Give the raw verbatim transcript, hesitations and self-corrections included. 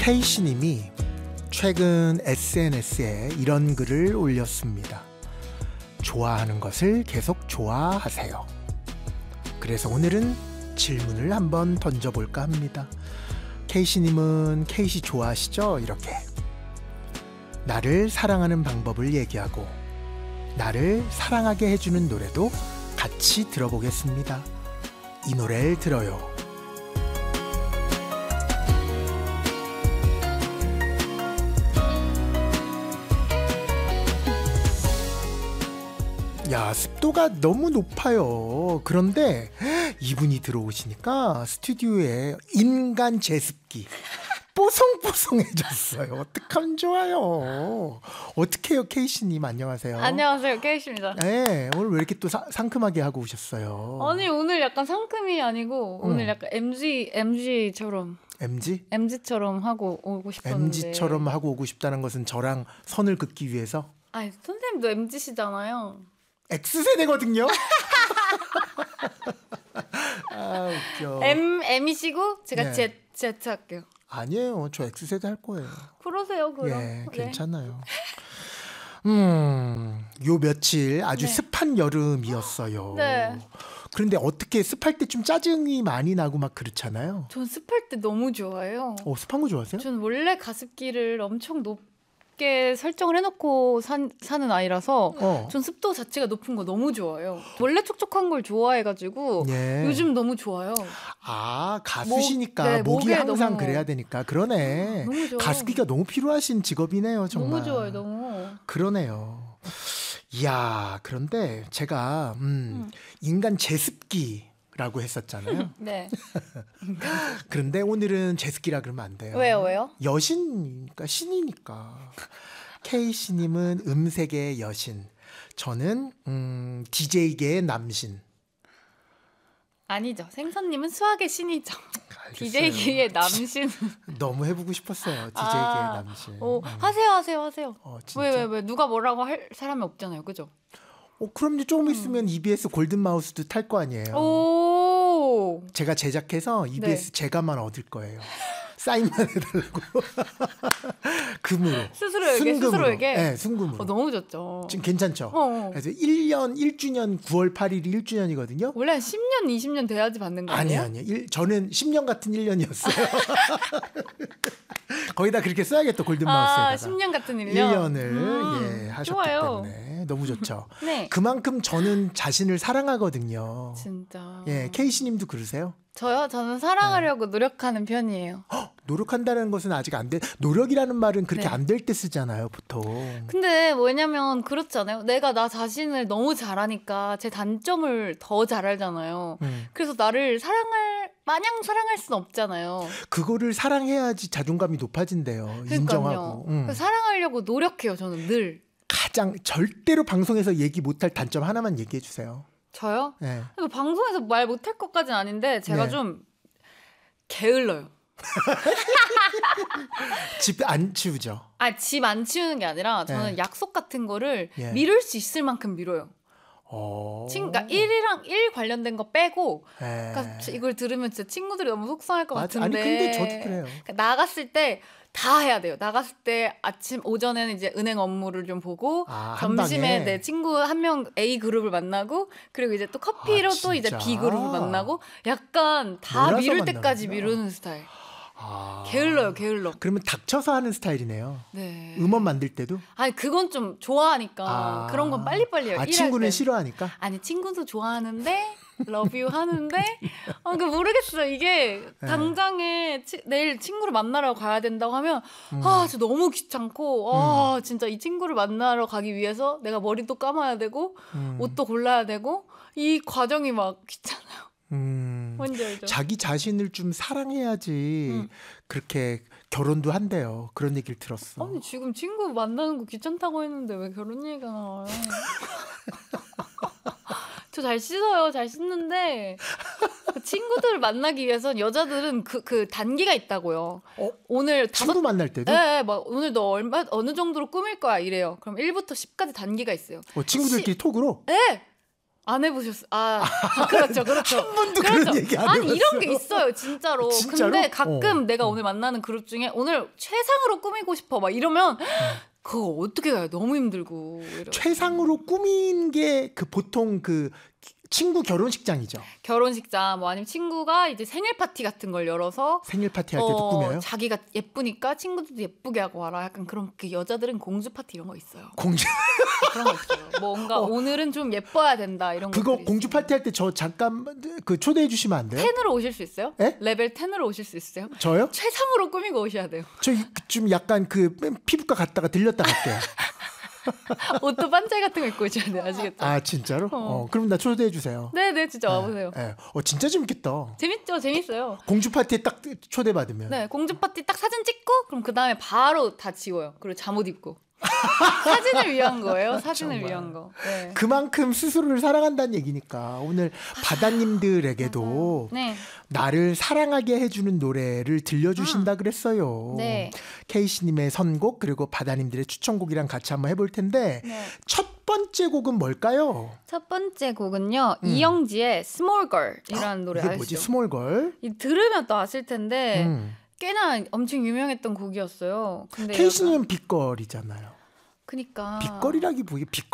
K씨님이 최근 에스엔에스에 이런 글을 올렸습니다. 좋아하는 것을 계속 좋아하세요. 그래서 오늘은 질문을 한번 던져볼까 합니다. K씨님은 K씨 좋아하시죠? 이렇게 나를 사랑하는 방법을 얘기하고 나를 사랑하게 해주는 노래도 같이 들어보겠습니다. 이 노래를 들어요. 야, 습도가 너무 높아요. 그런데 이분이 들어오시니까 스튜디오에 인간 제습기 뽀송뽀송해졌어요. 어떡하면 좋아요. 어떡해요, K씨님. 안녕하세요. 안녕하세요, K씨입니다. 네, 오늘 왜 이렇게 또 사, 상큼하게 하고 오셨어요? 아니, 오늘 약간 상큼이 아니고 응. 오늘 약간 엠지, 엠지처럼 엠지? 엠지처럼 하고 오고 싶었는데. 엠지처럼 하고 오고 싶다는 것은 저랑 선을 긋기 위해서? 아니, 선생님도 엠지시잖아요. X세대거든요. 아, 웃겨. M, M이시고 제가 네. Z, Z 할게요. 아니에요. 저 X세대 할 거예요. 그러세요, 그럼. 예, 네. 괜찮아요. 음, 요 며칠 아주 네. 습한 여름이었어요. 네. 그런데 어떻게 습할 때 좀 짜증이 많이 나고 막 그렇잖아요. 전 습할 때 너무 좋아해요. 어, 습한 거 좋아하세요? 전 원래 가습기를 엄청 높게 설정을 해놓고 산, 사는 아이라서 어. 전 습도 자체가 높은 거 너무 좋아해요. 원래 촉촉한 걸 좋아해가지고 예. 요즘 너무 좋아요. 아, 가수시니까 목, 네, 목이 목에 항상 너무- 그래야 되니까. 그러네. 너무 좋아요. 가습기가 너무 필요하신 직업이네요, 정말. 너무 좋아요, 너무. 그러네요. 이야, 그런데 제가 음, 음. 인간 제습기라고 했었잖아요. 네. 그런데 오늘은 제습기라 그러면 안 돼요. 왜요, 왜요? 여신이니까, 신이니까. K씨님은 음색의 여신, 저는 음, 디제이계의 남신. 아니죠. 생선님은 수학의 신이죠. 알겠어요. 디제이의 남신. 너무 해보고 싶었어요. 디제이계의 아, 남신. 오, 음. 하세요, 하세요, 하세요. 어, 진짜? 왜, 왜, 왜? 누가 뭐라고 할 사람이 없잖아요, 그죠? 어, 그럼 이제 조금 있으면 이비에스 골든 마우스도 탈 거 아니에요. 음. 오, 제가 제작해서 이비에스 네. 제가만 얻을 거예요. 사인만 해달라고. 금으로. 스스로에게, 순금으로. 스스로에게? 네, 순금으로. 어, 너무 좋죠. 지금 괜찮죠? 어. 그래서 일 년, 일 주년 구월 팔일이 일 주년이거든요. 원래 한 십 년, 이십 년 돼야지 받는 거 아니, 아니에요? 아니. 일, 저는 십 년 같은 일 년이었어요. 거의 다 그렇게 써야겠다, 골든마우스에다가. 아, 십 년 같은 일 일 년? 년을 음, 예, 하셨기 좋아요. 때문에 너무 좋죠. 네. 그만큼 저는 자신을 사랑하거든요. 진짜. 예, K씨님도 그러세요? 저요? 저는 사랑하려고 노력하는 편이에요. 헉, 노력한다는 것은 아직 안 돼. 노력이라는 말은 그렇게 네. 안 될 때 쓰잖아요, 보통. 근데 뭐냐면 그렇잖아요. 내가 나 자신을 너무 잘하니까 제 단점을 더 잘 알잖아요. 음. 그래서 나를 사랑할 마냥 사랑할 수는 없잖아요. 그거를 사랑해야지 자존감이 높아진대요. 그러니까요. 인정하고. 음. 그래서 사랑하려고 노력해요. 저는 늘. 가장 절대로 방송에서 얘기 못할 단점 하나만 얘기해 주세요. 저요? 네. 이거 방송에서 말 못할 것까지는 아닌데 제가 네. 좀 게을러요. 집 안 치우죠. 아, 집 안 치우는 게 아니라 저는 네. 약속 같은 거를 예. 미룰 수 있을 만큼 미뤄요. 어. 친, 그러니까 일이랑 일 관련된 거 빼고 예. 그러니까 이걸 들으면 진짜 친구들이 너무 속상할 것 맞아. 같은데. 아니, 근데 저도 그래요. 그러니까 나갔을 때 다 해야 돼요. 나갔을 때 아침 오전에는 이제 은행 업무를 좀 보고 아, 한 점심에 방에? 내 친구 한 명 A 그룹을 만나고 그리고 이제 또 커피로 아, 또 이제 진짜? B 그룹을 만나고 약간 다 몰아서 미룰 때까지 만나는구나. 미루는 스타일. 아. 게을러요, 게을러. 그러면 닥쳐서 하는 스타일이네요. 네. 음원 만들 때도? 아니 그건 좀 좋아하니까 아. 그런 건 빨리빨리 해요. 아, 일할 친구는 땐. 싫어하니까? 아니 친구도 좋아하는데 러브 유 하는데 아, 그 모르겠어요. 이게 네. 당장에 치, 내일 친구를 만나러 가야 된다고 하면 음. 아 진짜 너무 귀찮고 아 진짜 이 친구를 만나러 가기 위해서 내가 머리도 감아야 되고 음. 옷도 골라야 되고 이 과정이 막 귀찮아요. 음. 뭔지 알죠? 자기 자신을 좀 사랑해야지 음. 그렇게 결혼도 한대요. 그런 얘기를 들었어. 아니 지금 친구 만나는 거 귀찮다고 했는데 왜 결혼 얘기가 나와요? 저 잘 씻어요. 잘 씻는데 그 친구들을 만나기 위해선 여자들은 그, 그 단계가 있다고요. 어? 오늘 친구 다섯 만날 때도? 네, 막 오늘 너 얼마 어느 정도로 꾸밀 거야 이래요. 그럼 일부터 십까지 단계가 있어요. 어, 친구들끼리 톡으로? 네. 안 해보셨어요? 아, 아, 그렇죠, 그렇죠. 한 번도 그렇죠. 그런 얘기 안 아니 해봤어요. 이런 게 있어요, 진짜로. 진짜로? 근데 가끔 어. 내가 어. 오늘 만나는 그룹 중에 오늘 최상으로 꾸미고 싶어 막 이러면 그거 어떻게 가요? 너무 힘들고. 이러고. 최상으로 꾸민 게 그 보통 그 친구 결혼식장이죠. 결혼식장 뭐 아니면 친구가 이제 생일 파티 같은 걸 열어서 생일 파티 할 때도 어, 꾸며요? 자기가 예쁘니까 친구들도 예쁘게 하고 와라. 약간 그런 그 여자들은 공주 파티 이런 거 있어요. 공주 그런 거 있어요. 뭔가 어. 오늘은 좀 예뻐야 된다 이런 거. 그거 공주 파티 할 때 저 잠깐 그 초대해 주시면 안 돼요? 텐으로 오실 수 있어요? 예? 레벨 텐으로 오실 수 있어요? 저요? 최상으로 꾸미고 오셔야 돼요. 저 좀 약간 그 피부과 갔다가 들렸다 갈게요. 옷도 반짝 같은 거 입고 오셔야 돼요. 아시겠죠? 아 진짜로? 어. 어, 그럼 나 초대해 주세요. 네네 진짜 와보세요. 예. 어 진짜 재밌겠다. 재밌죠? 재밌어요. 공주 파티에 딱 초대 받으면. 네 공주 파티 딱 사진 찍고 그럼 그 다음에 바로 다 지워요. 그리고 잠옷 입고. 사진을 위한 거예요. 사진을 정말. 위한 거. 네. 그만큼 스스로를 사랑한다는 얘기니까 오늘 바다님들에게도 네. 나를 사랑하게 해주는 노래를 들려주신다 그랬어요. 네. 케이씨님의 선곡 그리고 바다님들의 추천곡이랑 같이 한번 해볼 텐데 네. 첫 번째 곡은 뭘까요? 첫 번째 곡은요. 음. 이영지의 Small Girl이라는 노래 이게 아시죠? 뭐지? 스몰걸? 이 들으면 또 아실 텐데 음. 꽤나 엄청 유명했던 곡이었어요. 근데 케이씨님은 빗거리잖아요. 그니까 빗거리라기 보기 빗